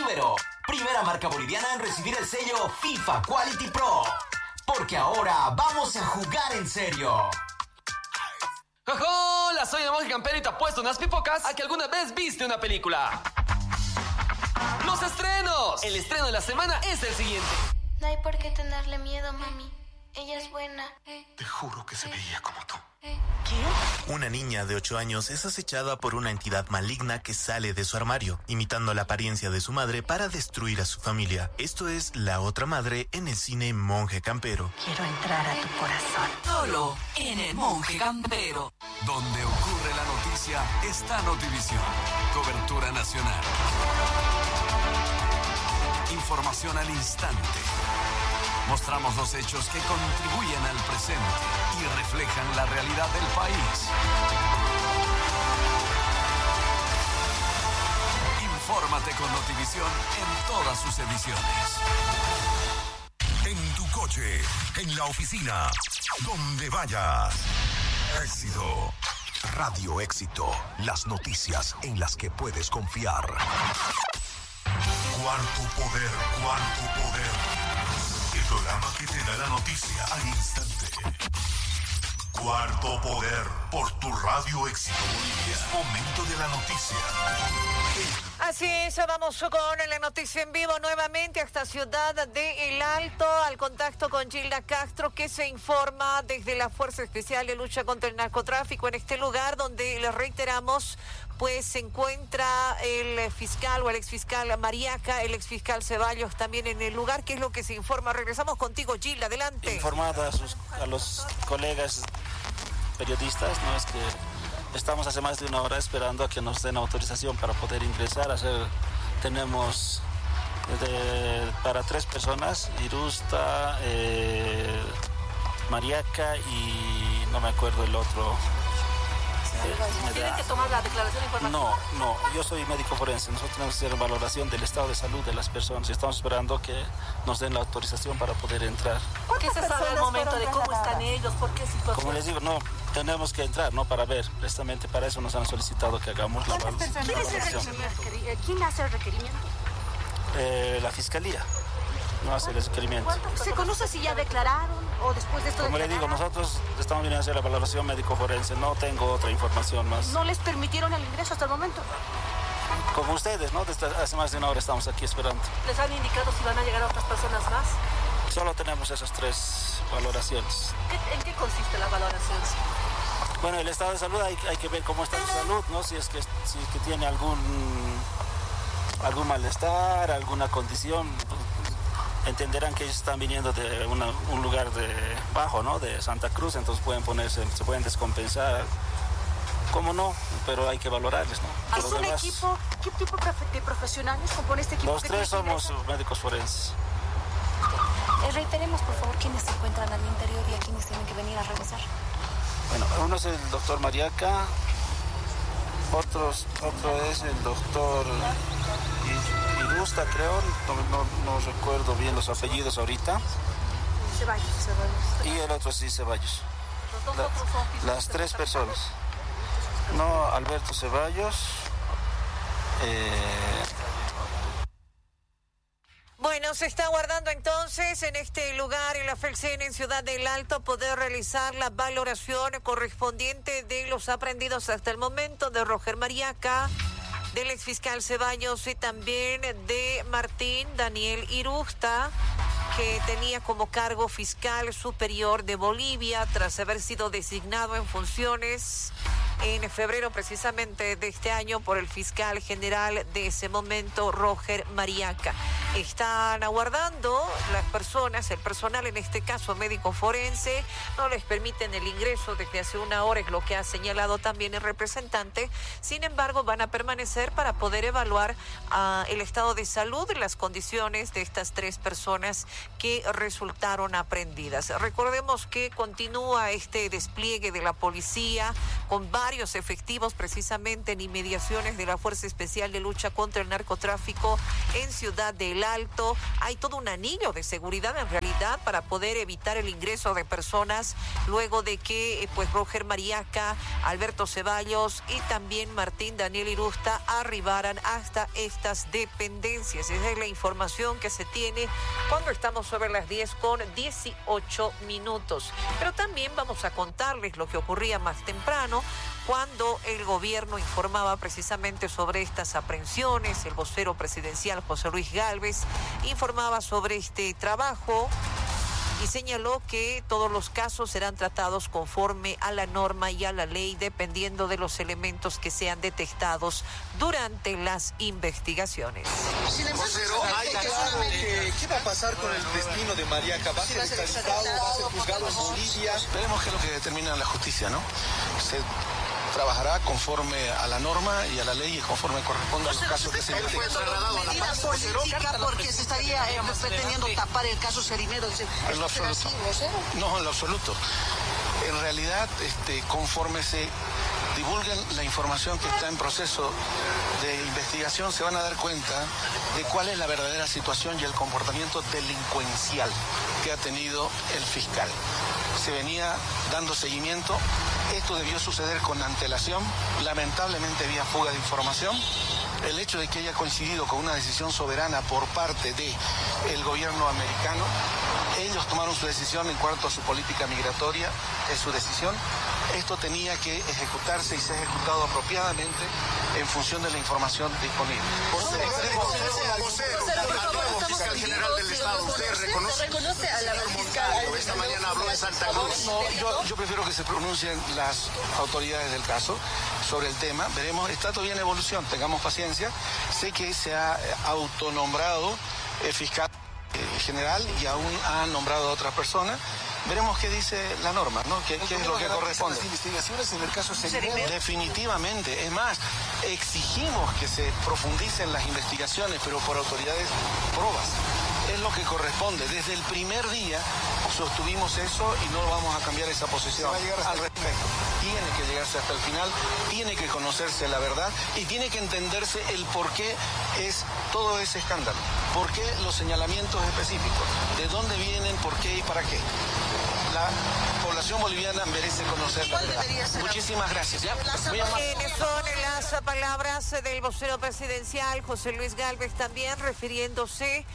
Ibero, primera marca boliviana en recibir el sello FIFA Quality Pro. Porque ahora vamos a jugar en serio. Hola, soy el monje campero y te apuesto unas pipocas a que alguna vez viste una película. ¡Los estrenos! El estreno de la semana es el siguiente. No hay por qué tenerle miedo, mami. Ella es buena. Te juro que se veía como tú. ¿Qué? Una niña de 8 años es acechada por una entidad maligna que sale de su armario, imitando la apariencia de su madre para destruir a su familia. Esto es La Otra Madre en el cine Monje Campero. Quiero entrar a tu corazón. Solo en el Monje Campero. Donde ocurre la noticia está Notivisión. Cobertura nacional. Información al instante. Mostramos los hechos que contribuyen al presente y reflejan la realidad del país. Infórmate con Notivisión en todas sus ediciones. En tu coche, en la oficina, donde vayas. Éxito. Radio Éxito. Las noticias en las que puedes confiar. Cuarto Poder, Cuarto Poder. El programa que te da la noticia al instante. Cuarto Poder por tu Radio Éxito Bolivia. Momento de la noticia. Así es, vamos con la noticia en vivo nuevamente hasta Ciudad de El Alto, al contacto con Gilda Castro, que se informa desde la Fuerza Especial de Lucha contra el Narcotráfico en este lugar donde, les reiteramos, pues se encuentra el fiscal o el exfiscal Mariaca, el exfiscal Ceballos también en el lugar. ¿Qué es lo que se informa? Regresamos contigo, Gilda, adelante. Informada a los colegas periodistas, no es que estamos hace más de una hora esperando a que nos den autorización para poder ingresar. Tenemos para 3 personas, Irusta, Mariaca y no me acuerdo el otro. ¿Tienen que tomar la declaración de información? No, yo soy médico forense. Nosotros tenemos que hacer valoración del estado de salud de las personas y estamos esperando que nos den la autorización para poder entrar. ¿Qué se sabe al momento de cómo están ellos? ¿Por qué situación? Como les digo, no, tenemos que entrar, ¿no? Para ver, precisamente para eso nos han solicitado que hagamos la valoración. ¿Quién hace el requerimiento? La fiscalía no hace el requerimiento. ¿Se conoce si ya declararon o después de esto? Como le digo, nosotros estamos viniendo a hacer la valoración médico-forense, no tengo otra información más. ¿No les permitieron el ingreso hasta el momento? Como ustedes, ¿no? Desde hace más de una hora estamos aquí esperando. ¿Les han indicado si van a llegar otras personas más? Solo tenemos esas 3 valoraciones. ¿En qué consiste la valoración? Bueno, el estado de salud hay que ver cómo está su salud, ¿no? Si es que tiene algún malestar, alguna condición. Entenderán que ellos están viniendo de un lugar de bajo, ¿no? De Santa Cruz, entonces se pueden descompensar. ¿Cómo no? Pero hay que valorarles, ¿no? ¿Es un equipo? ¿Qué tipo de profesionales compone este equipo? Los 3 somos médicos forenses. Reiteremos, por favor, quiénes se encuentran al interior y a quienes tienen que venir a revisar. Bueno, uno es el doctor Mariaca, otro es el doctor Irusta, creo, no recuerdo bien los apellidos ahorita. Ceballos. Y el otro sí, Ceballos. Los dos otros son Las 3 personas. No, Alberto Ceballos. Bueno, se está aguardando entonces en este lugar, en la FELCEN, en Ciudad del Alto, poder realizar la valoración correspondiente de los aprendidos hasta el momento de Roger Mariaca, del exfiscal Ceballos y también de Martín Daniel Irusta, que tenía como cargo fiscal superior de Bolivia tras haber sido designado en funciones en febrero precisamente de este año por el fiscal general de ese momento, Roger Mariaca. Están aguardando las personas, el personal, en este caso médico forense, no les permiten el ingreso desde hace una hora, es lo que ha señalado también el representante. Sin embargo, van a permanecer para poder evaluar el estado de salud y las condiciones de estas 3 personas que resultaron aprehendidas. Recordemos que continúa este despliegue de la policía con varios efectivos precisamente en inmediaciones de la Fuerza Especial de Lucha contra el Narcotráfico en Ciudad del Alto. Hay todo un anillo de seguridad en realidad para poder evitar el ingreso de personas luego de que pues Roger Mariaca, Alberto Ceballos y también Martín Daniel Irusta arribaran hasta estas dependencias. Esa es la información que se tiene cuando estamos sobre las 10:18. Pero también vamos a contarles lo que ocurría más temprano cuando el gobierno informaba precisamente sobre estas aprehensiones. El vocero presidencial José Luis Gálvez informaba sobre este trabajo y señaló que todos los casos serán tratados conforme a la norma y a la ley, dependiendo de los elementos que sean detectados durante las investigaciones. Vocero, ¿qué va a pasar con el destino de Mariaca? ¿Va a ser extraditado? ¿Va a ser juzgado en Bolivia? Veremos qué es lo que determina la justicia, ¿no? Se trabajará conforme a la norma y a la ley y conforme corresponda a los casos que se detecten. ¿Medida política porque se estaría pretendiendo tapar el caso Cerimero? En lo absoluto. No, en lo absoluto. En realidad, conforme se divulguen la información que está en proceso de investigación, se van a dar cuenta de cuál es la verdadera situación y el comportamiento delincuencial que ha tenido el fiscal. Se venía dando seguimiento. Esto debió suceder con antelación. Lamentablemente había fuga de información. El hecho de que haya coincidido con una decisión soberana por parte del gobierno americano, ellos tomaron su decisión en cuanto a su política migratoria, es su decisión. Esto tenía que ejecutarse y se ha ejecutado apropiadamente en función de la información disponible. Vocero, al nuevo fiscal general del Estado, ¿usted reconoce a la fiscal? Esta mañana habló en Santa Cruz. No, yo prefiero que se pronuncien las autoridades del caso sobre el tema. Veremos, está todavía en evolución, tengamos paciencia. Sé que se ha autonombrado fiscal general y aún ha nombrado a otra persona. Veremos qué dice la norma, ¿no? ¿Qué es lo que corresponde? Las investigaciones en el caso Cerimero. Definitivamente. Es más, exigimos que se profundicen las investigaciones, pero por autoridades probas. Es lo que corresponde. Desde el primer día sostuvimos eso y no vamos a cambiar esa posición al respecto. Tiene que llegarse hasta el final, tiene que conocerse la verdad y tiene que entenderse el por qué es todo ese escándalo. ¿Por qué los señalamientos específicos? ¿De dónde vienen? ¿Por qué y para qué? La población boliviana merece conocer la verdad. Muchísimas gracias. ¿Quiénes son las palabras del vocero presidencial José Luis Gálvez, también refiriéndose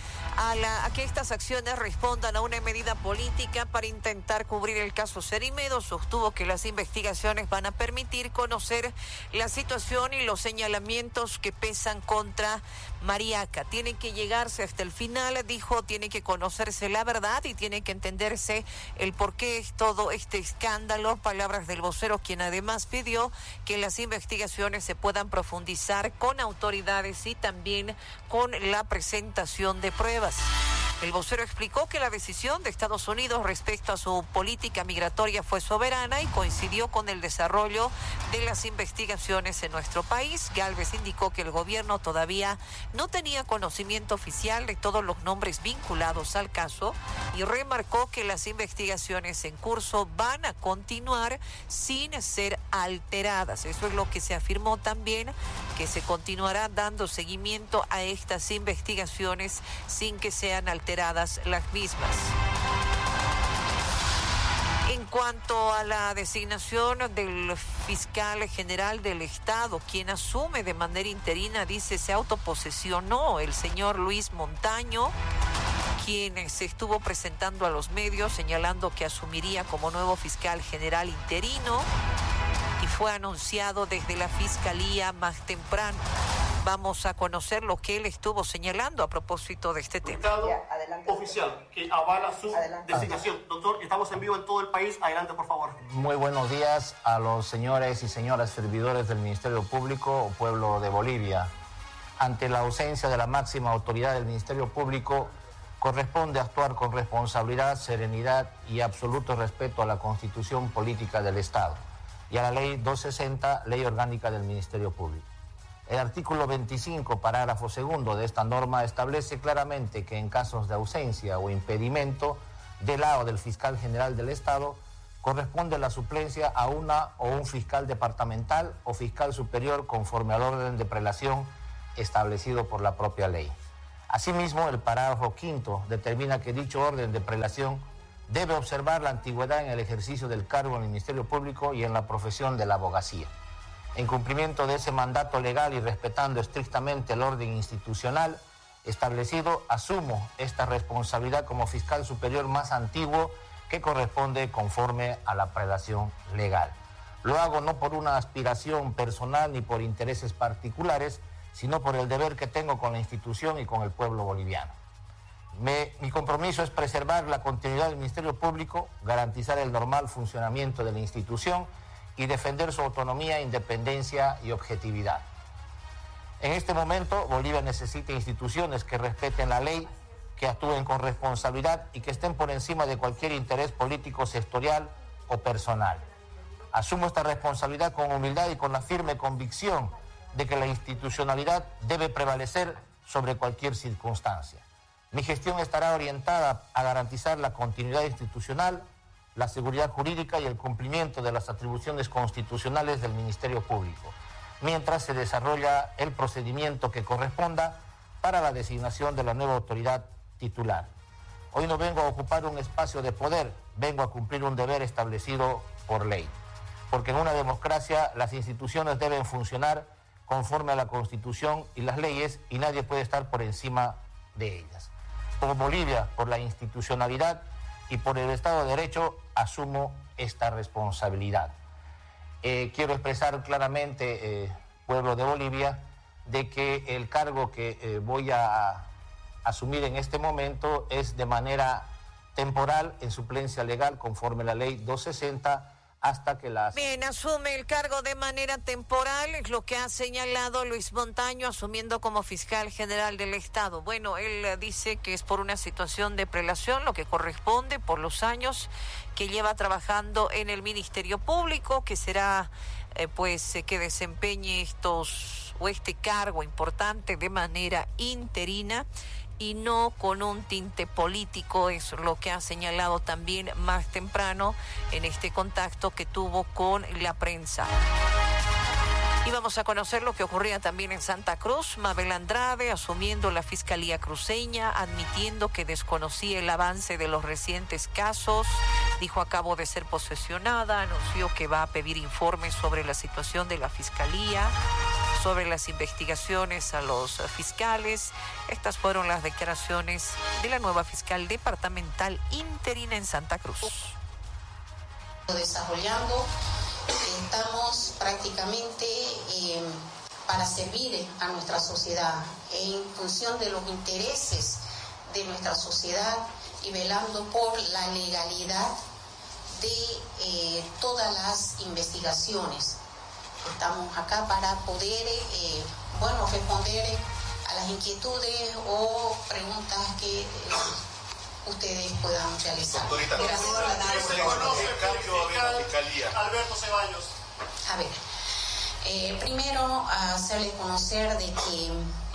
a que estas acciones respondan a una medida política para intentar cubrir el caso Cerimero? Sostuvo que las investigaciones van a permitir conocer la situación y los señalamientos que pesan contra Mariaca. Tiene que llegarse hasta el final, dijo, tiene que conocerse la verdad y tiene que entenderse el por qué es todo este escándalo. Palabras del vocero, quien además pidió que las investigaciones se puedan profundizar con autoridades y también con la presentación de pruebas. El vocero explicó que la decisión de Estados Unidos respecto a su política migratoria fue soberana y coincidió con el desarrollo de las investigaciones en nuestro país. Gálvez indicó que el gobierno todavía no tenía conocimiento oficial de todos los nombres vinculados al caso y remarcó que las investigaciones en curso van a continuar sin ser alteradas. Eso es lo que se afirmó también, que se continuará dando seguimiento a estas investigaciones sin que sean alteradas las mismas. En cuanto a la designación del fiscal general del Estado, quien asume de manera interina, dice, se autoposesionó el señor Luis Montaño, quien se estuvo presentando a los medios señalando que asumiría como nuevo fiscal general interino y fue anunciado desde la Fiscalía más temprano. Vamos a conocer lo que él estuvo señalando a propósito de este tema. Oficial que avala su designación. Doctor, estamos en vivo en todo el país. Adelante, por favor. Muy buenos días a los señores y señoras servidores del Ministerio Público o pueblo de Bolivia. Ante la ausencia de la máxima autoridad del Ministerio Público, corresponde actuar con responsabilidad, serenidad y absoluto respeto a la Constitución Política del Estado y a la Ley 260, Ley Orgánica del Ministerio Público. El artículo 25, parágrafo segundo de esta norma establece claramente que en casos de ausencia o impedimento del lado del fiscal general del Estado, corresponde la suplencia a una o un fiscal departamental o fiscal superior conforme al orden de prelación establecido por la propia ley. Asimismo, el parágrafo 5 determina que dicho orden de prelación debe observar la antigüedad en el ejercicio del cargo en el Ministerio Público y en la profesión de la abogacía. En cumplimiento de ese mandato legal y respetando estrictamente el orden institucional establecido, asumo esta responsabilidad como fiscal superior más antiguo que corresponde conforme a la prelación legal. Lo hago no por una aspiración personal ni por intereses particulares, sino por el deber que tengo con la institución y con el pueblo boliviano. Mi compromiso es preservar la continuidad del Ministerio Público, garantizar el normal funcionamiento de la institución y defender su autonomía, independencia y objetividad. En este momento, Bolivia necesita instituciones que respeten la ley, que actúen con responsabilidad y que estén por encima de cualquier interés político, sectorial o personal. Asumo esta responsabilidad con humildad y con la firme convicción de que la institucionalidad debe prevalecer sobre cualquier circunstancia. Mi gestión estará orientada a garantizar la continuidad institucional, la seguridad jurídica y el cumplimiento de las atribuciones constitucionales del Ministerio Público, mientras se desarrolla el procedimiento que corresponda para la designación de la nueva autoridad titular. Hoy no vengo a ocupar un espacio de poder, vengo a cumplir un deber establecido por ley, porque en una democracia las instituciones deben funcionar conforme a la Constitución y las leyes y nadie puede estar por encima de ellas. Por Bolivia, por la institucionalidad y por el Estado de Derecho, asumo esta responsabilidad. Quiero expresar claramente, pueblo de Bolivia, de que el cargo que voy a asumir en este momento es de manera temporal, en suplencia legal, conforme a la ley 260, hasta que las... Bien, asume el cargo de manera temporal, es lo que ha señalado Luis Montaño, asumiendo como fiscal general del Estado. Bueno, él dice que es por una situación de prelación, lo que corresponde por los años que lleva trabajando en el Ministerio Público, que será, que desempeñe este cargo importante de manera interina y no con un tinte político, es lo que ha señalado también más temprano en este contacto que tuvo con la prensa. Y vamos a conocer lo que ocurría también en Santa Cruz. Mabel Andrade, asumiendo la Fiscalía cruceña, admitiendo que desconocía el avance de los recientes casos, dijo acabo de ser posesionada, anunció que va a pedir informes sobre la situación de la Fiscalía, sobre las investigaciones a los fiscales. Estas fueron las declaraciones de la nueva fiscal departamental interina en Santa Cruz. Desarrollando, estamos prácticamente para servir a nuestra sociedad en función de los intereses de nuestra sociedad y velando por la legalidad de todas las investigaciones. Estamos acá para poder, responder a las inquietudes o preguntas que ustedes puedan realizar. Alberto Ceballos. A ver, primero hacerles conocer de que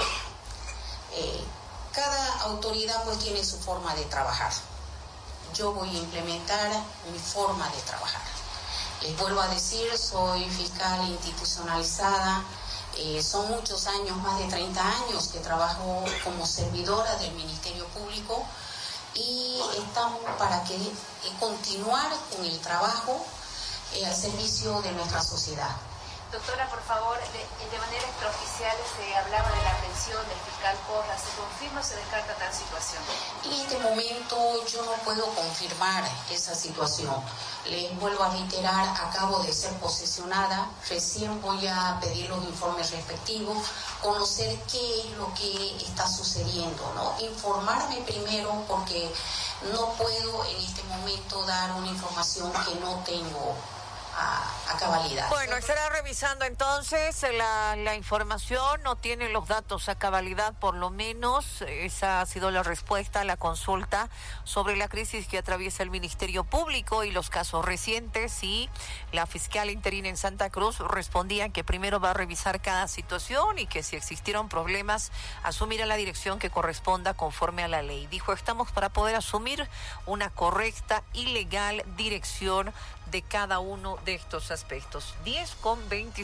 cada autoridad pues tiene su forma de trabajar. Yo voy a implementar mi forma de trabajar. Les vuelvo a decir, soy fiscal institucionalizada, son muchos años, más de 30 años que trabajo como servidora del Ministerio Público y estamos para continuar con el trabajo al servicio de nuestra sociedad. Doctora, por favor, de manera extraoficial se hablaba de la pensión del fiscal Porras. ¿Se confirma o se descarta tal situación? En este momento yo no puedo confirmar esa situación. Les vuelvo a reiterar, acabo de ser posesionada, recién voy a pedir los informes respectivos, conocer qué es lo que está sucediendo, ¿no? Informarme primero porque no puedo en este momento dar una información que no tengo a cabalidad. Bueno, estará revisando entonces la información, no tiene los datos a cabalidad, por lo menos esa ha sido la respuesta a la consulta sobre la crisis que atraviesa el Ministerio Público y los casos recientes, y la fiscal interina en Santa Cruz respondía que primero va a revisar cada situación y que si existieron problemas asumirá la dirección que corresponda conforme a la ley. Dijo, estamos para poder asumir una correcta y legal dirección de cada uno de estos aspectos.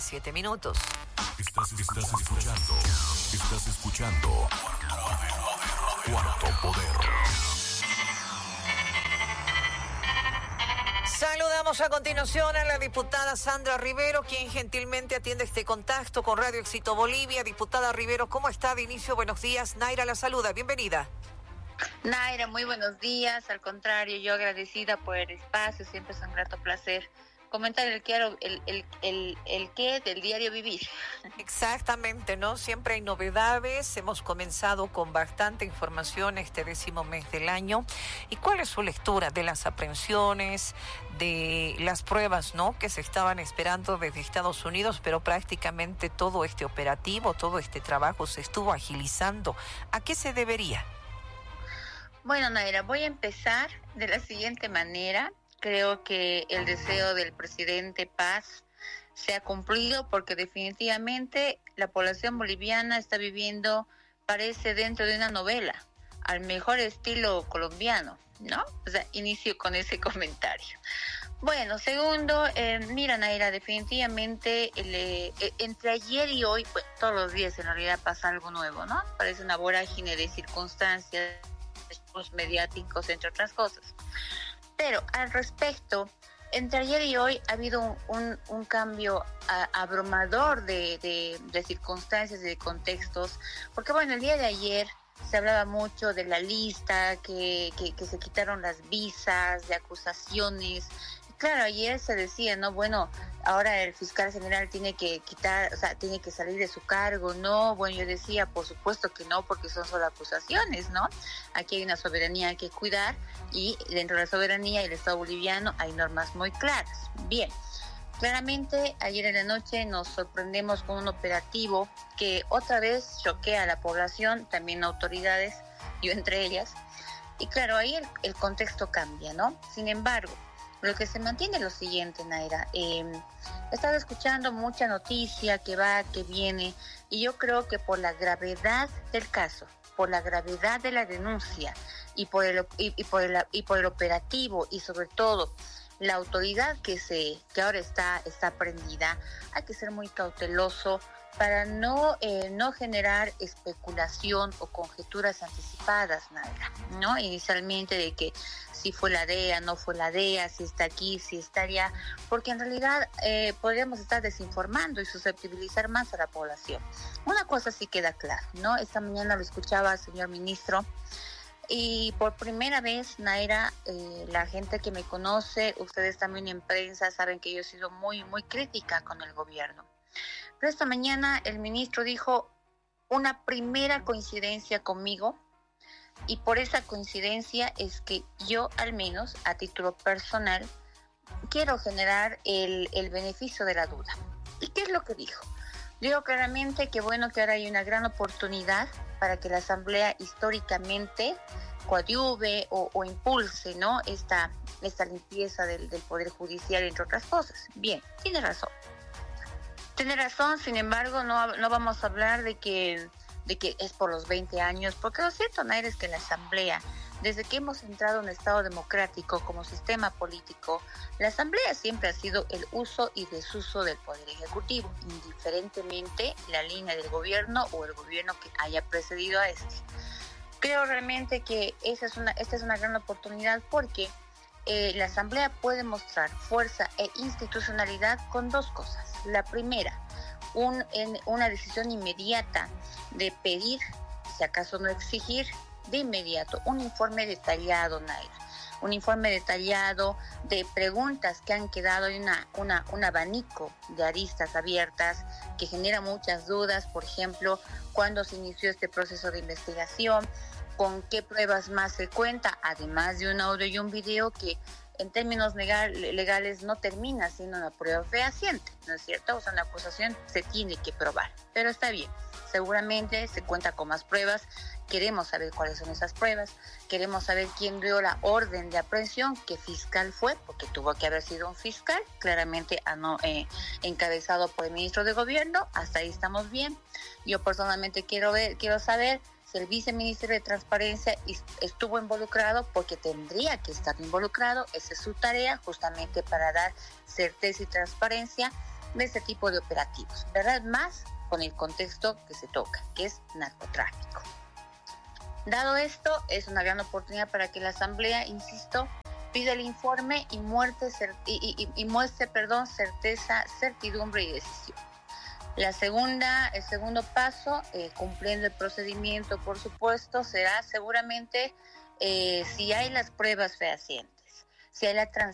10:27. Estás escuchando Cuarto Poder. Saludamos a continuación a la diputada Sandra Rivero, quien gentilmente atiende este contacto con Radio Éxito Bolivia. Diputada Rivero, ¿cómo está? De inicio, buenos días. Naira la saluda, bienvenida. Naira, muy buenos días. Al contrario, yo agradecida por el espacio, siempre es un grato placer comentar el qué del diario vivir. Exactamente, ¿no? Siempre hay novedades. Hemos comenzado con bastante información este 10º mes del año. ¿Y cuál es su lectura de las aprehensiones, de las pruebas, ¿no?, que se estaban esperando desde Estados Unidos, pero prácticamente todo este operativo, todo este trabajo se estuvo agilizando? ¿A qué se debería? Bueno, Naira, voy a empezar de la siguiente manera. Creo que el deseo del presidente Paz se ha cumplido porque definitivamente la población boliviana está viviendo, parece, dentro de una novela, al mejor estilo colombiano, ¿no? O sea, inicio con ese comentario. Bueno, segundo, mira, Naira, definitivamente entre ayer y hoy, pues todos los días en realidad pasa algo nuevo, ¿no? Parece una vorágine de circunstancias, mediáticos, entre otras cosas. Pero al respecto, entre ayer y hoy ha habido un cambio abrumador de circunstancias y de contextos, porque bueno, el día de ayer se hablaba mucho de la lista, que se quitaron las visas, de acusaciones. Claro, ayer se decía, ¿no? Bueno, ahora el fiscal general tiene que quitar, o sea, tiene que salir de su cargo. No, bueno, yo decía, por supuesto que no, porque son solo acusaciones, ¿no? Aquí hay una soberanía que cuidar y dentro de la soberanía y el Estado boliviano hay normas muy claras. Bien, claramente ayer en la noche nos sorprendemos con un operativo que otra vez choquea a la población, también autoridades, yo entre ellas. Y claro, ahí el contexto cambia, ¿no? Sin embargo, lo que se mantiene es lo siguiente, Naira. He estado escuchando mucha noticia que va, que viene, y yo creo que por la gravedad del caso, por la gravedad de la denuncia y por el operativo y sobre todo la autoridad que ahora está prendida, hay que ser muy cauteloso para no generar especulación o conjeturas anticipadas, Naira, ¿no? Inicialmente de que si fue la DEA, no fue la DEA, si está aquí, si está allá, porque en realidad podríamos estar desinformando y susceptibilizar más a la población. Una cosa sí queda clara, ¿no? Esta mañana lo escuchaba al señor ministro y por primera vez, Naira, la gente que me conoce, ustedes también en prensa, saben que yo he sido muy, muy crítica con el gobierno. Pero esta mañana el ministro dijo una primera coincidencia conmigo, y por esa coincidencia es que yo, al menos a título personal, quiero generar el beneficio de la duda. ¿Y qué es lo que dijo? Digo claramente que bueno, que ahora hay una gran oportunidad para que la Asamblea históricamente coadyuve o impulse, ¿no?, esta limpieza del Poder Judicial, entre otras cosas. Bien, tiene razón. Tiene razón, sin embargo, no vamos a hablar de que es por los 20 años, porque lo cierto, Naira, es que la Asamblea, desde que hemos entrado en un Estado democrático como sistema político, la Asamblea siempre ha sido el uso y desuso del Poder Ejecutivo, indiferentemente la línea del gobierno o el gobierno que haya precedido a este. Creo realmente que esta es una gran oportunidad porque la Asamblea puede mostrar fuerza e institucionalidad con dos cosas. La primera, una decisión inmediata de pedir, si acaso no exigir, de inmediato un informe detallado, Naira. Un informe detallado de preguntas que han quedado en un abanico de aristas abiertas que genera muchas dudas. Por ejemplo, cuándo se inició este proceso de investigación, con qué pruebas más se cuenta, además de un audio y un video que en términos legales no termina siendo una prueba fehaciente, ¿no es cierto? O sea, una acusación se tiene que probar, pero está bien, seguramente se cuenta con más pruebas. Queremos saber cuáles son esas pruebas, queremos saber quién dio la orden de aprehensión, qué fiscal fue, porque tuvo que haber sido un fiscal, claramente encabezado por el ministro de Gobierno. Hasta ahí estamos bien. Yo personalmente quiero saber si el viceministro de Transparencia estuvo involucrado, porque tendría que estar involucrado. Esa es su tarea, justamente para dar certeza y transparencia de este tipo de operativos, ¿verdad? Más con el contexto que se toca, que es narcotráfico. Dado esto, es una gran oportunidad para que la Asamblea, insisto, pida el informe y muestre certeza, certidumbre y decisión. El segundo paso, cumpliendo el procedimiento, por supuesto, será seguramente si hay las pruebas fehacientes, si hay la transparencia,